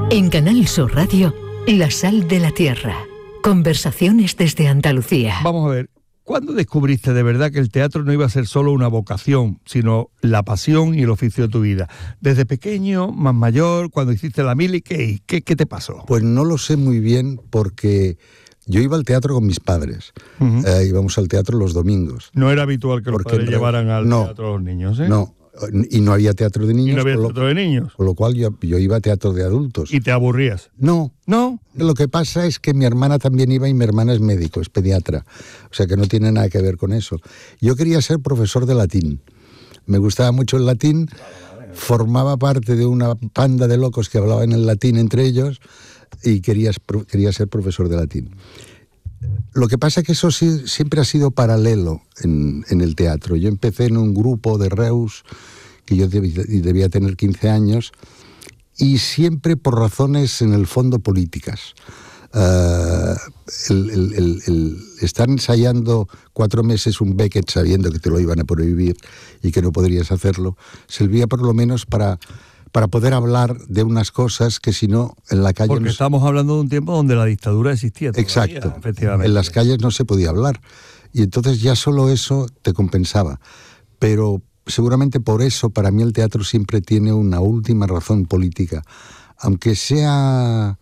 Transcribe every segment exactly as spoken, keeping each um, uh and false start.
En Canal Sur Radio, La Sal de la Tierra. Conversaciones desde Andalucía. Vamos a ver, ¿cuándo descubriste de verdad que el teatro no iba a ser solo una vocación, sino la pasión y el oficio de tu vida? ¿Desde pequeño, más mayor, cuando hiciste la mili, qué, qué, qué te pasó? Pues no lo sé muy bien porque yo iba al teatro con mis padres. Uh-huh. Eh, íbamos al teatro los domingos. No era habitual que los padres re... llevaran al no, teatro a los niños, ¿eh? No. Y no había teatro de niños. Y no había teatro lo, de niños. Con lo cual yo, yo iba a teatro de adultos. ¿Y te aburrías? No. ¿No? Lo que pasa es que mi hermana también iba y mi hermana es médico, es pediatra. O sea que no tiene nada que ver con eso. Yo quería ser profesor de latín. Me gustaba mucho el latín. Formaba parte de una panda de locos que hablaban el latín entre ellos y quería, quería ser profesor de latín. Lo que pasa es que eso sí, siempre ha sido paralelo en, en el teatro. Yo empecé en un grupo de Reus, que yo debía, debía tener quince años, y siempre por razones en el fondo políticas. Uh, el, el, el, el estar ensayando cuatro meses un Beckett sabiendo que te lo iban a prohibir y que no podrías hacerlo, servía por lo menos para... para poder hablar de unas cosas que si no en la calle... Porque no estamos se... hablando de un tiempo donde la dictadura existía todavía. Exacto, efectivamente. En las calles no se podía hablar y entonces ya solo eso te compensaba, pero seguramente por eso para mí el teatro siempre tiene una última razón política, aunque sea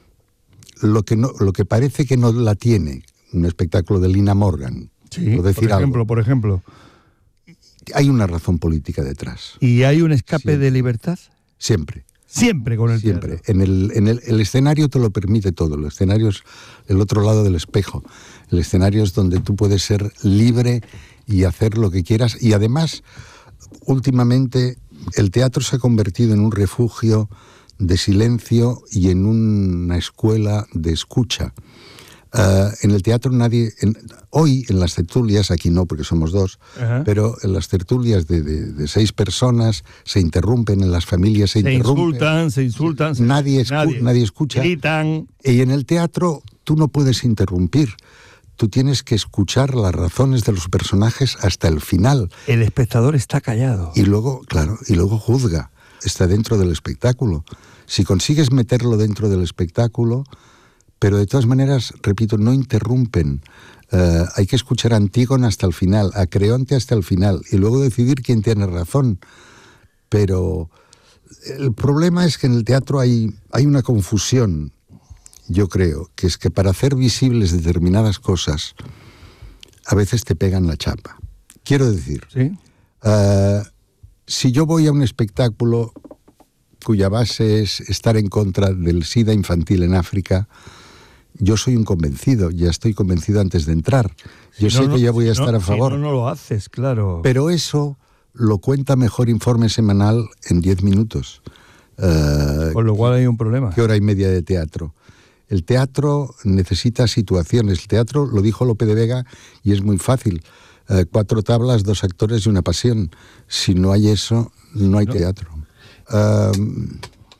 lo que, no, lo que parece que no la tiene, un espectáculo de Lina Morgan, sí, por decir por ejemplo, algo. por ejemplo. Hay una razón política detrás. ¿Y hay un escape siempre. de libertad? Siempre. Siempre con el Siempre. teatro. En el, en el, el escenario te lo permite todo. El escenario es el otro lado del espejo. El escenario es donde tú puedes ser libre y hacer lo que quieras. Y además, últimamente, el teatro se ha convertido en un refugio de silencio y en una escuela de escucha. Uh, en el teatro nadie... En, hoy en las tertulias, aquí no porque somos dos, uh-huh. pero en las tertulias de, de, de seis personas se interrumpen, en las familias se, se interrumpen. Insultan, se insultan, se nadie, escu- nadie. nadie escucha. Gritan. Y en el teatro tú no puedes interrumpir. Tú tienes que escuchar las razones de los personajes hasta el final. El espectador está callado. Y luego, claro, y luego juzga. Está dentro del espectáculo. Si consigues meterlo dentro del espectáculo... Pero de todas maneras, repito, no interrumpen. Uh, hay que escuchar a Antígona hasta el final, a Creonte hasta el final, y luego decidir quién tiene razón. Pero el problema es que en el teatro hay, hay una confusión, yo creo, que es que para hacer visibles determinadas cosas, a veces te pegan la chapa. Quiero decir, ¿sí? uh, si yo voy a un espectáculo cuya base es estar en contra del SIDA infantil en África, yo soy un convencido, ya estoy convencido antes de entrar. Yo si sé no, que ya voy a si estar no, a favor. Si no, no lo haces, claro. Pero eso lo cuenta mejor Informe Semanal en diez minutos. Uh, Con lo cual hay un problema. ¿Qué hora y media de teatro? El teatro necesita situaciones. El teatro, lo dijo Lope de Vega, y es muy fácil. Uh, cuatro tablas, dos actores y una pasión. Si no hay eso, no hay no. teatro. Uh,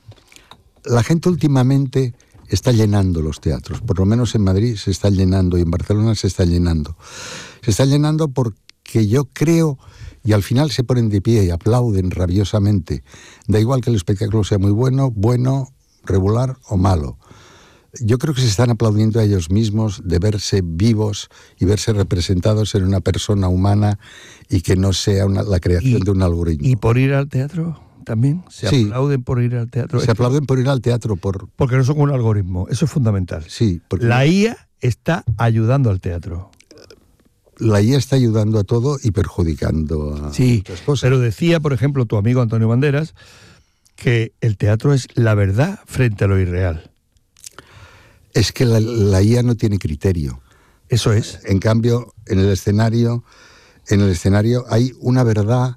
la gente últimamente... está llenando los teatros, por lo menos en Madrid se está llenando y en Barcelona se está llenando. Se está llenando porque yo creo, y al final se ponen de pie y aplauden rabiosamente, da igual que el espectáculo sea muy bueno, bueno, regular o malo. Yo creo que se están aplaudiendo a ellos mismos de verse vivos y verse representados en una persona humana y que no sea una, la creación y, de un algoritmo. ¿Y por ir al teatro? También se sí, aplauden por ir al teatro. Se aplauden por ir al teatro. por Porque no son un algoritmo, eso es fundamental. Sí, porque la I A está ayudando al teatro. La I A está ayudando a todo y perjudicando a sí, muchas cosas. Pero decía, por ejemplo, tu amigo Antonio Banderas, que el teatro es la verdad frente a lo irreal. Es que la, la I A no tiene criterio. Eso es. En cambio, en el escenario, en el escenario hay una verdad...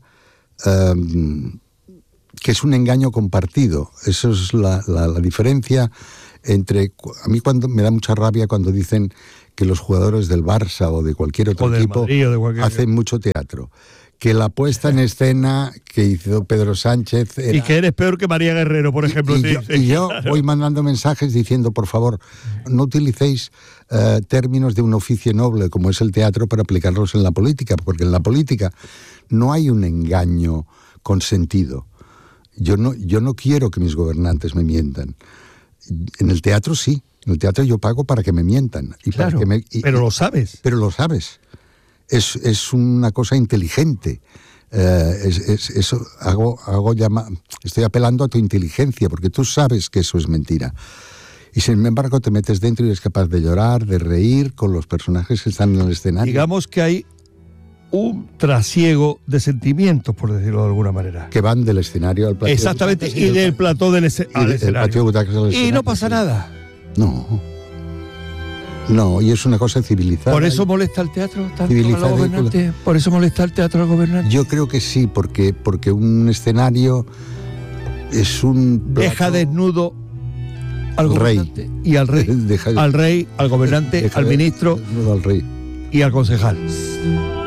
Um, que es un engaño compartido. Eso es la, la, la diferencia entre... A mí cuando me da mucha rabia cuando dicen que los jugadores del Barça o de cualquier otro o equipo Madrid, o de cualquier... hacen mucho teatro. Que la puesta en escena que hizo Pedro Sánchez... Era... Y que eres peor que María Guerrero, por ejemplo. Y, y, yo, y yo claro. voy mandando mensajes diciendo, por favor, no utilicéis uh, términos de un oficio noble como es el teatro para aplicarlos en la política, porque en la política no hay un engaño consentido. Yo no, yo no quiero que mis gobernantes me mientan. En el teatro sí. En el teatro yo pago para que me mientan. Y Claro, para que me, y, pero lo sabes. Pero lo sabes. Es, es una cosa inteligente. Eh, es, es, eso hago, hago llama, estoy apelando a tu inteligencia, porque tú sabes que eso es mentira. Y sin embargo te metes dentro y eres capaz de llorar, de reír con los personajes que están en el escenario. Digamos que hay un trasiego de sentimientos, por decirlo de alguna manera. Que van del escenario al plató. Exactamente, y del plató del esce- al el escenario. patio de butacas al Y escenario, no pasa sí. nada. No. No, y es una cosa civilizada. ¿Por eso molesta el teatro tanto Civilizada al y gobernante? ¿Por eso molesta el teatro al gobernante? Yo creo que sí, porque, porque un escenario es un... Deja plato- desnudo al Al rey. gobernante y al rey. Deja- al rey, al gobernante, deja al de- ministro desnudo al rey. y al concejal.